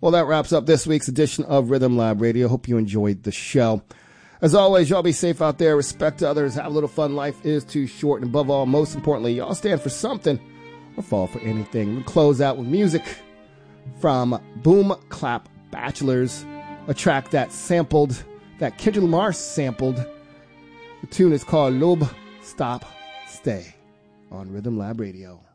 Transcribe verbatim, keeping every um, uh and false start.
Well, that wraps up this week's edition of Rhythm Lab Radio. Hope you enjoyed the show. As always, y'all be safe out there. Respect to others. Have a little fun. Life is too short. And above all, most importantly, y'all stand for something or fall for anything. We'll close out with music from Boom Clap Bachelors, a track that sampled, that Kendrick Lamar sampled. The tune is called Lube Stop Stay on Rhythm Lab Radio.